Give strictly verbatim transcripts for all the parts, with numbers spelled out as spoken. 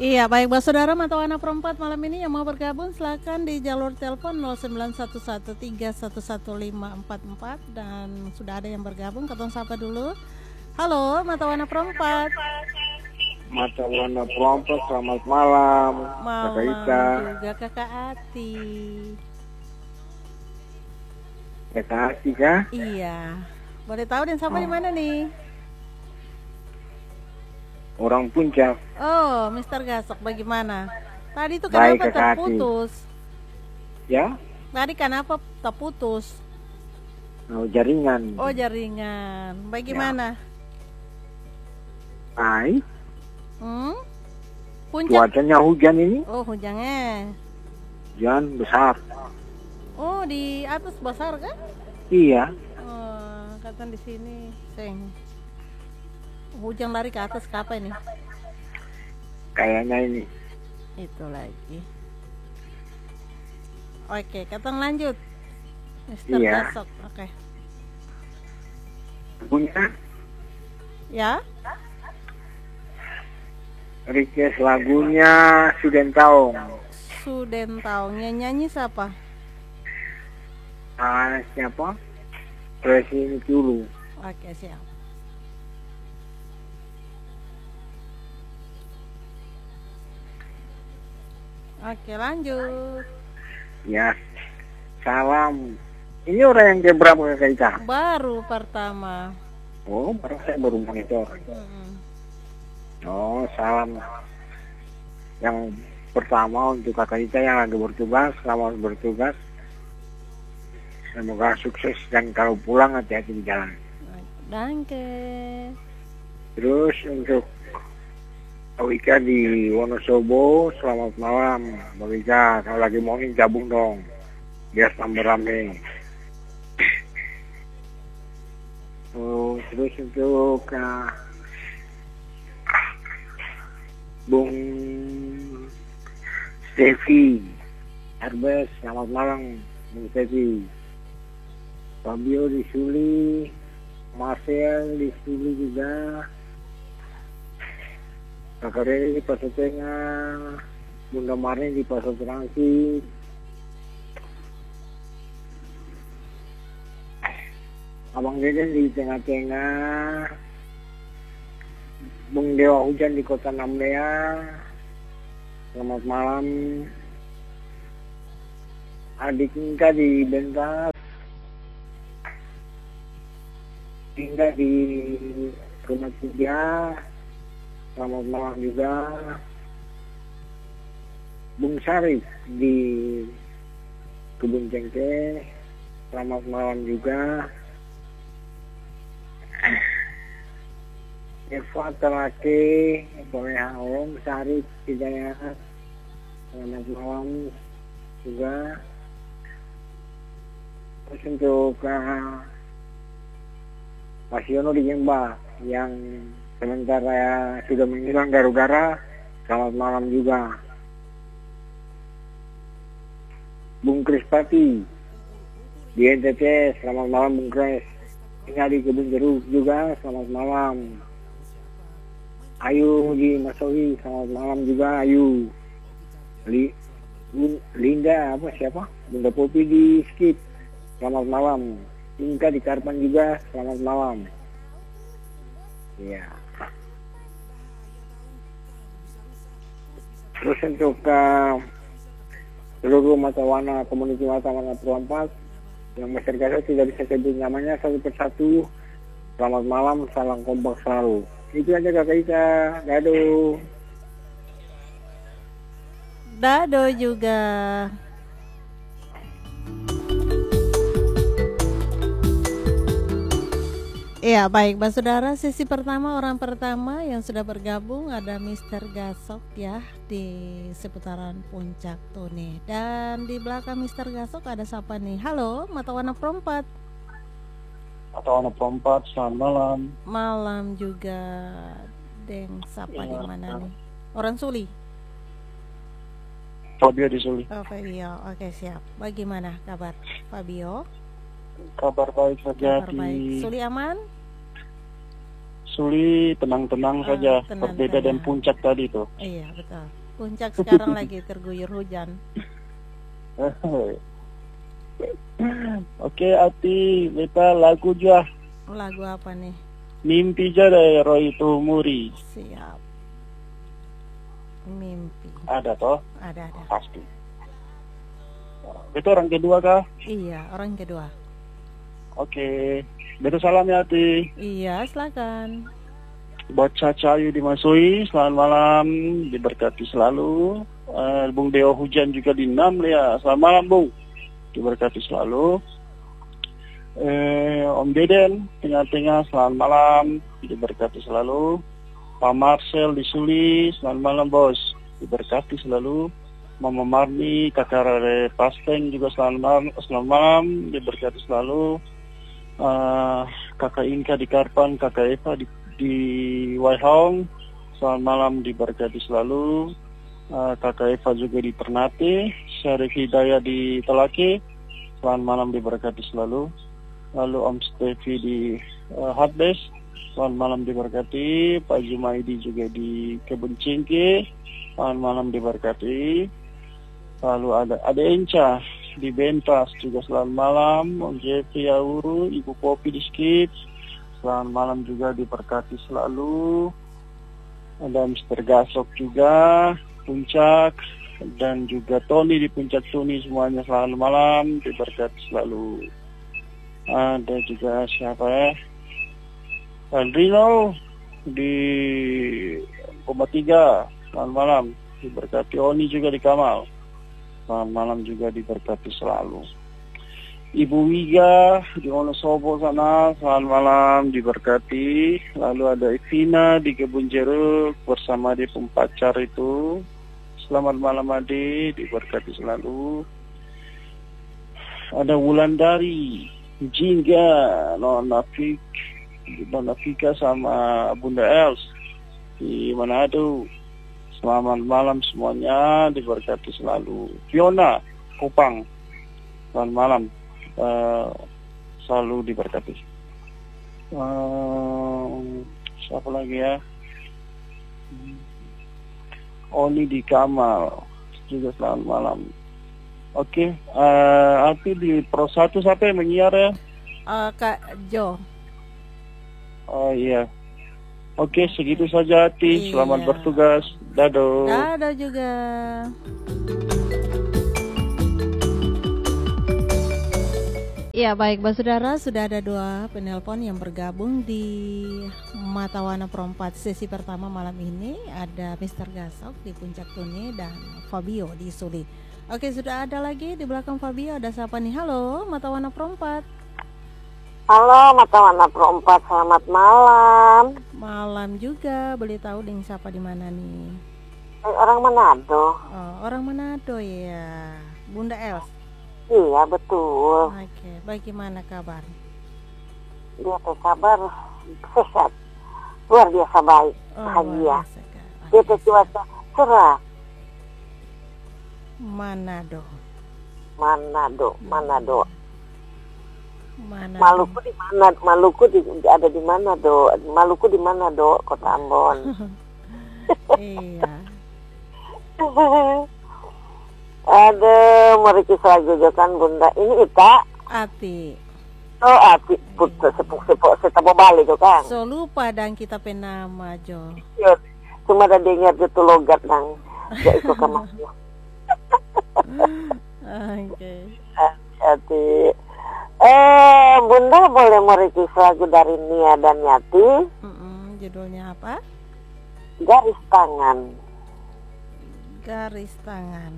Iya, baik Mbak Saudara atau anak perempat malam ini yang mau bergabung silakan di jalur telepon nol sembilan satu satu tiga satu satu lima empat empat dan sudah ada yang bergabung, kita sapa dulu. Halo, mata warna perempat. Mata warna perempat, selamat malam. Malam Kakak Ika. juga Kakak Ati. Kakak Ati kah? Iya. Boleh tahu dan sama oh. di mana nih? Orang Puncak. Oh, mister Gasok bagaimana? Tadi itu kenapa Baik, terputus? Ya? Tadi kenapa terputus? Oh, jaringan. Oh, jaringan. Bagaimana? Ya. Baik. Hmm? Puncak. Cuacanya hujan ini? Oh, hujannya. Hujan besar. Oh, di atas besar kan? Iya. Oh, kata di sini, seng. Hujan lari ke atas ke apa ini? Kayaknya ini. Itu lagi. Oke, kata lanjut. mister Iya. Gasok, oke. Punya? Ya? Request lagunya Suden Taung. Suden Taung, yang nyanyi siapa? Ah, siapa? Presiden dulu. Oke, siap. Oke, lanjut. Ya. Salam. Ini orang yang keberapa Kakak Ika? Baru pertama. Oh, baru saya baru monitor. Hmm. Oh, salam. Yang pertama untuk Kakak Ika yang lagi bertugas, selamat bertugas. Semoga sukses dan kalau pulang hati-hati di jalan. Danke. Terus untuk Mbak Ika di Wonosobo, selamat malam. Mbak Ika, kalau lagi morning gabung dong, biar tambah rame. Oh, terus untuk uh, Bung Stevi Arbes, selamat malam Bung Stevi. Fabio di Suli, Marcel di Suli juga. Kakak Rere di Pasar Tengah, Bunda Marni di Pasar Transit. Abang Deden di tengah-tengah. Bung Dewa Hujan di Kota Namlea. Selamat malam. Adik Inka di Bentas. Inka di Rumah Tiga. Selamat malam juga. Bung Sarif di Kebun Cengkeh. Selamat malam juga. Eva Terake, Boleh Haom, Sarif Hidayat. Selamat malam juga. Terus untuk uh, Pak Siono di Jemba yang sementara sudah menghilang gara-gara, selamat malam juga. Bung Krispati di N T T, selamat malam Bung Kris. Tinggal di Kebun Jeruk juga, selamat malam. Ayu di Masohi, selamat malam juga Ayu. Li, Linda apa siapa? Bunda Popi di Skip, selamat malam. Inka di Karpan juga, selamat malam. Iya. Terus untuk uh, seluruh mata warna komuniti mata warna perempat yang masyarakat tidak bisa sebut namanya satu persatu, selamat malam, salam kompak selalu. Itu aja Kakak Ika. Dado. Dado juga. Iya, baik Mbak Saudara, sesi pertama orang pertama yang sudah bergabung ada mister Gasok ya di seputaran Puncak tuh nih. Dan di belakang mister Gasok ada siapa nih? Halo, mata warna perempat. Mata warna perempat, selamat malam. Malam juga. Deng, siapa ya, di mana nih? Orang Suli. Fabio di Suli. Oh, Fabio. Oke, siap. Bagaimana kabar Fabio? Kabar baik saja. Kabar baik. Suli aman? Suli tenang-tenang Ah, saja, tenang berbeda saja. dengan puncak tadi tuh. Iya betul. Puncak sekarang lagi terguyur hujan. Oke, Ati, beta lagu juga Lagu apa nih? Mimpi aja dari Roy Tumuri. Siap. Mimpi. Ada toh? Ada ada. Pasti. Itu orang kedua kah? Iya, orang kedua. Oke. Beta salam ya, Ati. Iya, silakan. Buat Caca Ayu di Masui, selamat malam, diberkati selalu. Uh, Bung Deo Hujan juga di enam ya. Selamat malam, Bung. Diberkati selalu. Eh, Om Deden, tengah-tengah, selamat malam, diberkati selalu. Pak Marcel di Suli, selamat malam, Bos. Diberkati selalu. Mama Marni, Kakak Rare Pasteng juga selamat malam, selamat malam, diberkati selalu. Uh, Kakak Inka di Karpan, Kakak Eva di, di Waihong, selamat malam, diberkati selalu. Uh, Kakak Eva juga di Ternate, Syarif Hidayah di Telaki, selamat malam, diberkati selalu. Lalu Om Stevi di uh, Hardbase, selamat malam, diberkati. Pak Jumaidi juga di Kebun Cingki, selamat malam, diberkati. Lalu ada ada Enca di Bentas juga selamat malam. Om Jeffrey Auru, Ibu Popi di Skip, selamat malam juga, diberkati selalu. Ada mister Gasok juga, Puncak, dan juga Tony di Puncak Tuni, semuanya selamat malam, diberkati selalu. Ada juga siapa ya? Aldrino di Koma tiga, selamat malam, diberkati. Oni juga di Kamal, selamat malam juga, diberkati selalu. Ibu Wiga di Wonosobo sana, selamat malam, diberkati. Lalu ada Ivina di Kebun Jeruk bersama di pacar itu, selamat malam adik, diberkati selalu. Ada Wulandari Jingga, Nona Fik, Nona Fika sama Bunda Els di Manado, selamat malam semuanya, diberkati selalu. Fiona Kupang, selamat malam, uh, selalu diberkati. Uh, siapa lagi ya? Oni di Kamal juga selamat malam. Oke, uh, Ati di Pro satu siapa yang menyiar ya? Uh, Kak Jo. Oh iya. Oke, segitu saja Ati. Iya. Selamat bertugas. Dado. Ada juga. Ya baik, Mbak Saudara, sudah ada dua penelpon yang bergabung di Mata Wana Perempat sesi pertama malam ini. Ada mister Gasok di Puncak Tuni dan Fabio di Suli. Oke, sudah ada lagi di belakang Fabio, ada siapa nih? Halo, Mata Wana Perempat. Halo, Mata Wana Perempat, selamat malam. Malam juga, boleh tahu dengan siapa di mana nih? Eh, orang Manado. Oh, orang Manado ya. Bunda Els. Iya, betul. Oke, bagaimana kabar? Dia teh kabar sehat, luar biasa baik, Oh, bahagia. luar biasa, Kak. Dia teh cuaca cerah. Manado. Manado, Manado. Manado. Maluku di mana? Maluku di, ada di Manado. Maluku di Manado, Kota Ambon. Iya. Ada mereka selagojokan Bunda. Ini Ita. Ati. Oh, Ati putus sepuk-sepuk setabo balik tuh kan. So lupa dan kita penama Jo. Iya, cuma ada dengar gitu logat nang ya ikut kamar. Oke. Ati. Eh, Bunda boleh merequest lagu dari Nia dan Yati. Mm-mm, judulnya apa? Garis Tangan. Garis Tangan.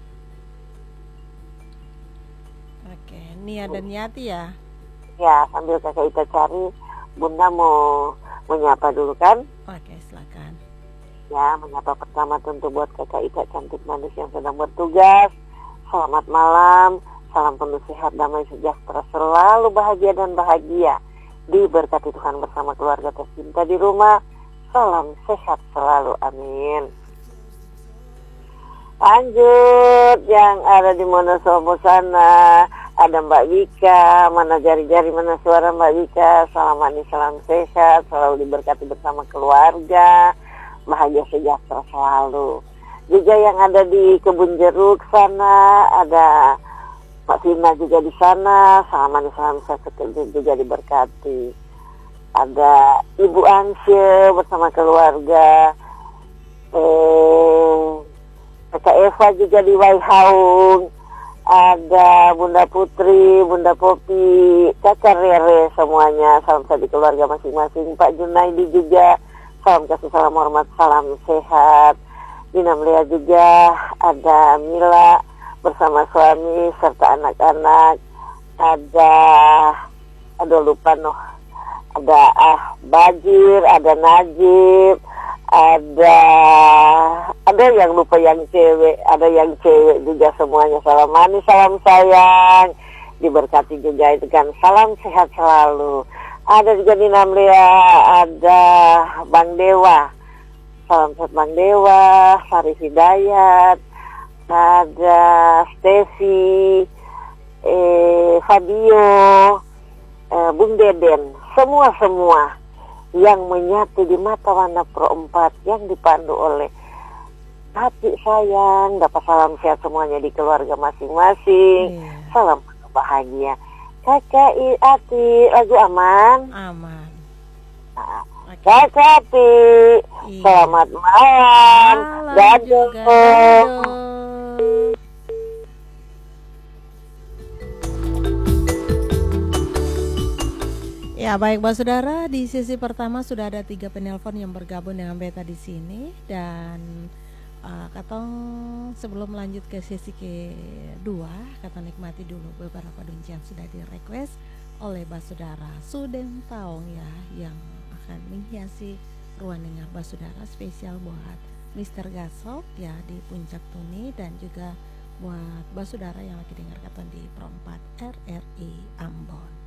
Oke, Nia dan Yati ya. Ya, sambil kakak Ita cari, Bunda mau menyapa dulu kan? Oke, silakan. Ya, menyapa pertama tentu buat kakak Ita cantik manis yang sedang bertugas. Selamat malam, salam penuh sehat, damai sejahtera, selalu bahagia dan bahagia. Diberkati Tuhan bersama keluarga tercinta di rumah. Salam sehat selalu, amin. Lanjut yang ada di Wonosobo sana, ada Mbak Wika, mana jari-jari mana suara Mbak Wika, salam manis, salam sehat, selalu diberkati bersama keluarga, bahagia sejahtera selalu. Juga yang ada di Kebun Jeruk sana, ada Pak Vina juga di sana, salam manis, salam sehat juga diberkati. Ada Ibu Ansye bersama keluarga, eh, Kakak Eva juga di Waihaung, ada Bunda Putri, Bunda Popi, Kakak Rere semuanya, salam sehat di keluarga masing-masing. Pak Junaidi juga, salam kasih, salam hormat, salam sehat. Di Namlia juga ada Mila bersama suami serta anak-anak, ada, aduh lupa noh, ada Ah Bajir, ada Najib, ada ada yang lupa yang cewek, ada yang cewek juga semuanya. Salam manis, salam sayang, diberkati juga itu kan, salam sehat selalu. Ada juga di Namlia ada Bang Dewa, salam sehat Bang Dewa, Sari Hidayat, ada Steffi, eh, Fabio, eh, Bung Deden, semua-semua yang menyatu di mata warna Pro empat yang dipandu oleh hati sayang, dapat salam sehat semuanya di keluarga masing-masing. Yeah. Salam bahagia. Kakak Ati, lagu aman? Aman. Nah, okay. Kakak Ati, yeah. Selamat malam. Dadah. Ya baik Mbak Saudara, di sesi pertama sudah ada tiga penelpon yang bergabung dengan beta di sini, dan uh, katong sebelum lanjut ke sesi kedua, katong nikmati dulu beberapa dunci yang sudah di request oleh Mbak Saudara Suden Taong ya, yang akan menghiasi ruang dengar Mbak Saudara, spesial buat Mister Gasok ya di Puncak Tuni, dan juga buat Mbak Saudara yang lagi dengar katong di Pro empat R R I Ambon.